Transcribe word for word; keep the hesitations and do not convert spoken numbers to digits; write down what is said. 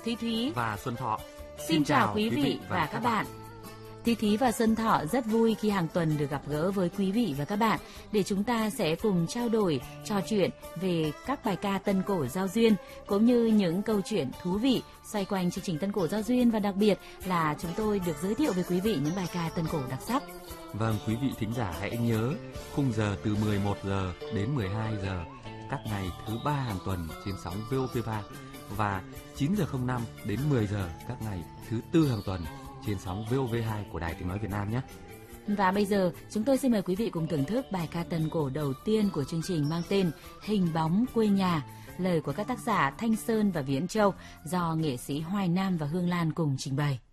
Thúy Thúy và Xuân Thọ. Xin chào quý vị và các bạn. Thúy Thúy và Xuân Thọ rất vui khi hàng tuần được gặp gỡ với quý vị và các bạn để chúng ta sẽ cùng trao đổi, trò chuyện về các bài ca tân cổ giao duyên cũng như những câu chuyện thú vị xoay quanh chương trình tân cổ giao duyên, và đặc biệt là chúng tôi được giới thiệu với quý vị những bài ca tân cổ đặc sắc. Vâng, quý vị thính giả hãy nhớ khung giờ từ mười một giờ đến mười hai giờ các ngày thứ ba hàng tuần trên sóng vê o vê ba và chín giờ không năm đến mười giờ các ngày thứ tư hàng tuần trên sóng vê o vê hai của Đài Tiếng nói Việt Nam nhé. Và bây giờ chúng tôi xin mời quý vị cùng thưởng thức bài ca tân cổ đầu tiên của chương trình mang tên Hình bóng quê nhà, lời của các tác giả Thanh Sơn và Viễn Châu do nghệ sĩ Hoài Nam và Hương Lan cùng trình bày.